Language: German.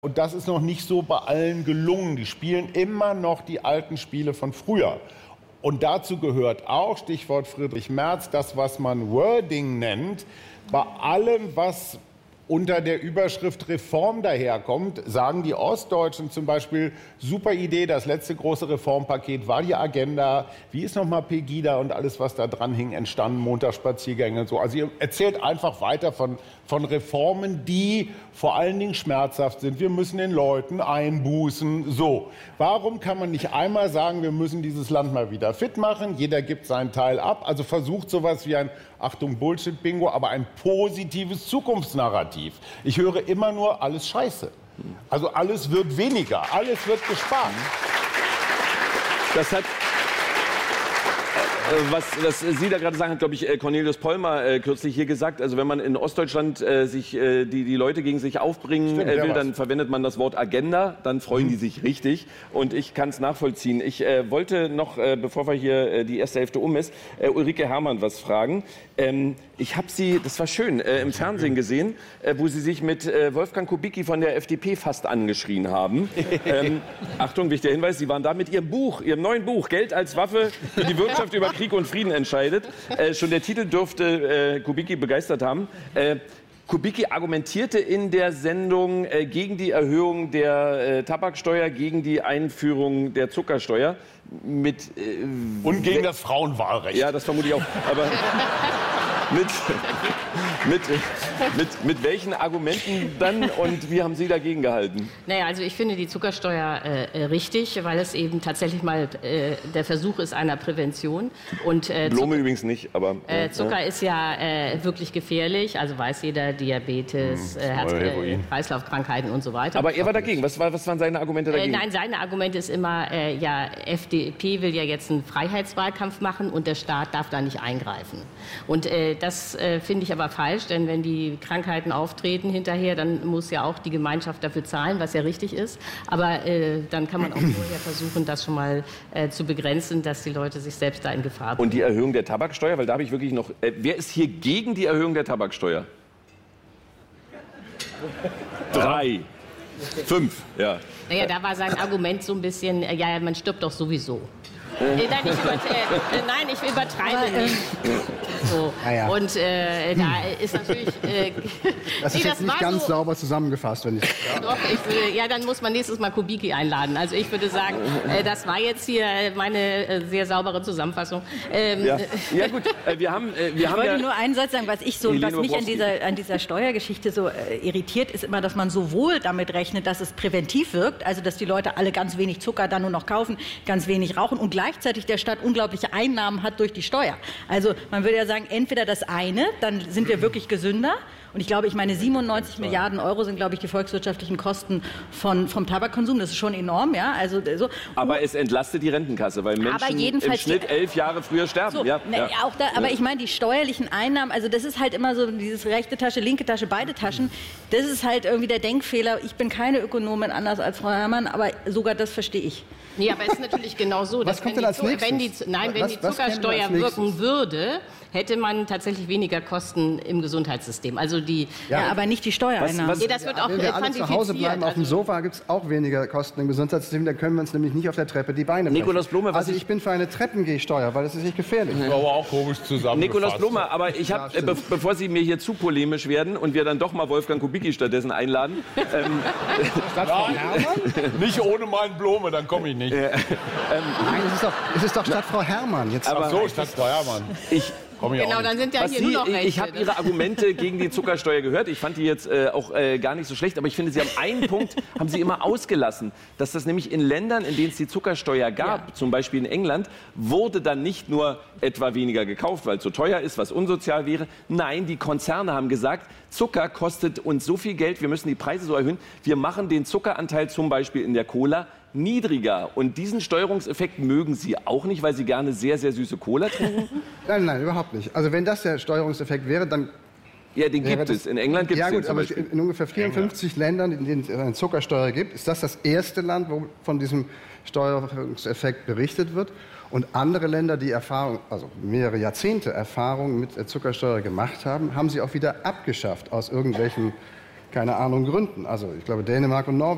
Und das ist noch nicht so bei allen gelungen. Die spielen immer noch die alten Spiele von früher. Und dazu gehört auch, Stichwort Friedrich Merz, das, was man Wording nennt. Bei allem, was unter der Überschrift Reform daherkommt, sagen die Ostdeutschen zum Beispiel, super Idee, das letzte große Reformpaket war die Agenda. Wie ist nochmal Pegida und alles, was da dran hing, entstanden, Montagsspaziergänge und so. Also ihr erzählt einfach weiter von Reformen, die vor allen Dingen schmerzhaft sind. Wir müssen den Leuten einbußen. So, warum kann man nicht einmal sagen, wir müssen dieses Land mal wieder fit machen? Jeder gibt seinen Teil ab. Also versucht sowas wie ein, Achtung, Bullshit-Bingo, aber ein positives Zukunftsnarrativ. Ich höre immer nur, alles scheiße. Also alles wird weniger, alles wird gespart. Das hat... Was Sie da gerade sagen, hat, glaube ich, Cornelius Pollmer kürzlich hier gesagt. Also wenn man in Ostdeutschland die Leute gegen sich aufbringen will, dann verwendet man das Wort Agenda, dann freuen die sich richtig. Und ich kann es nachvollziehen. Ich wollte noch, bevor wir hier die erste Hälfte um ist, Ulrike Herrmann was fragen. Ich habe Sie, das war schön, im Fernsehen gesehen, wo Sie sich mit Wolfgang Kubicki von der FDP fast angeschrien haben. Achtung, wichtiger Hinweis, Sie waren da mit Ihrem neuen Buch, Geld als Waffe, für die Wirtschaft über Krieg und Frieden entscheidet. Schon der Titel dürfte Kubicki begeistert haben. Kubicki argumentierte in der Sendung gegen die Erhöhung der Tabaksteuer, gegen die Einführung der Zuckersteuer. Und gegen das Frauenwahlrecht. Ja, das vermute ich auch. Aber mit welchen Argumenten dann und wie haben Sie dagegen gehalten? Naja, also ich finde die Zuckersteuer richtig, weil es eben tatsächlich mal der Versuch ist einer Prävention. Und, Blume übrigens nicht, aber... Zucker ist ja wirklich gefährlich, also weiß jeder, Diabetes, Herz-Kreislauf-Krankheiten und so weiter. Aber er war dagegen. Was waren seine Argumente dagegen? Nein, seine Argumente ist immer, ja, FDP will ja jetzt einen Freiheitswahlkampf machen und der Staat darf da nicht eingreifen. Und das finde ich aber falsch, denn wenn die Krankheiten auftreten hinterher, dann muss ja auch die Gemeinschaft dafür zahlen, was ja richtig ist. Aber dann kann man auch vorher versuchen, das schon mal zu begrenzen, dass die Leute sich selbst da in Gefahr bringen. Und die Erhöhung der Tabaksteuer, weil da habe ich wirklich noch... wer ist hier gegen die Erhöhung der Tabaksteuer? 3. 5, ja. Naja, da war sein Argument so ein bisschen, ja, man stirbt doch sowieso. Nein, ich übertreibe nicht. So. Ja. Und da ist natürlich... das ist jetzt nicht ganz sauber zusammengefasst, wenn ich... Doch, ja, dann muss man nächstes Mal Kubicki einladen. Also ich würde sagen, das war jetzt hier meine sehr saubere Zusammenfassung. Ja gut, ich wollte nur einen Satz sagen, was mich an dieser Steuergeschichte so irritiert, ist immer, dass man sowohl damit rechnet, dass es präventiv wirkt, also dass die Leute alle ganz wenig Zucker dann nur noch kaufen, ganz wenig rauchen und gleichzeitig der Staat unglaubliche Einnahmen hat durch die Steuer. Also man würde ja sagen, entweder das eine, dann sind wir wirklich gesünder. Und ich glaube, 97 Milliarden Euro sind, glaube ich, die volkswirtschaftlichen Kosten vom Tabakkonsum. Das ist schon enorm, ja. Also, so. Aber es entlastet die Rentenkasse, weil Menschen im Schnitt 11 Jahre früher sterben. So, ja. Auch da, aber ich meine, die steuerlichen Einnahmen, also das ist halt immer so dieses rechte Tasche, linke Tasche, beide Taschen. Das ist halt irgendwie der Denkfehler. Ich bin keine Ökonomin, anders als Frau Herrmann, aber sogar das verstehe ich. Nee, aber es ist natürlich genau so, dass wenn die Zuckersteuer wirken würde, hätte man tatsächlich weniger Kosten im Gesundheitssystem. Also aber nicht die Steuereinnahmen. Das wird auch wenn wir alle zu Hause bleiben auf dem Sofa, gibt es auch weniger Kosten im Gesundheitssystem. Dann können wir uns nämlich nicht auf der Treppe die Beine brechen. Nikolaus Blome, ich bin für eine Treppengehsteuer, weil das ist nicht gefährlich. Das war aber auch komisch zusammengefasst. Nikolaus Blome, aber ich habe, bevor Sie mir hier zu polemisch werden und wir dann doch mal Wolfgang Kubicki stattdessen einladen. Statt Frau Herrmann? Nicht ohne meinen Blome, dann komme ich nicht. Nein, es ist doch statt Frau Herrmann. Jetzt Ach so, statt Frau Herrmann. Genau, dann sind ja hier nur noch Rechte. Ich habe Ihre Argumente gegen die Zuckersteuer gehört. Ich fand die jetzt auch gar nicht so schlecht. Aber ich finde, Sie haben einen Punkt haben Sie immer ausgelassen. Dass das nämlich in Ländern, in denen es die Zuckersteuer gab, zum Beispiel in England, wurde dann nicht nur etwa weniger gekauft, weil es so teuer ist, was unsozial wäre. Nein, die Konzerne haben gesagt, Zucker kostet uns so viel Geld, wir müssen die Preise so erhöhen. Wir machen den Zuckeranteil zum Beispiel in der Cola niedriger. Und diesen Steuerungseffekt mögen Sie auch nicht, weil Sie gerne sehr, sehr süße Cola trinken? Nein, überhaupt nicht. Also wenn das der Steuerungseffekt wäre, dann... Ja, den gibt es. In England gibt es den zum Beispiel. In ungefähr 54 Ländern, in denen es eine Zuckersteuer gibt, ist das erste Land, wo von diesem Steuerungseffekt berichtet wird. Und andere Länder, die mehrere Jahrzehnte Erfahrung mit der Zuckersteuer gemacht haben, haben sie auch wieder abgeschafft aus irgendwelchen, keine Ahnung, Gründen. Also ich glaube, Dänemark und Norwegen